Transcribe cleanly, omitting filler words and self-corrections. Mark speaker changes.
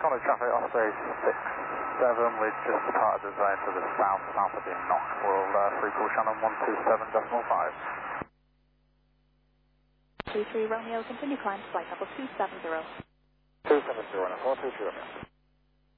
Speaker 1: Solid traffic, Osprey 67, we've just departed the zone to the south, south of the knock. We'll free call Shannon 127.5.
Speaker 2: 23 Romeo, continue climb to flight level 270.
Speaker 1: 270 and a 423 Romeo.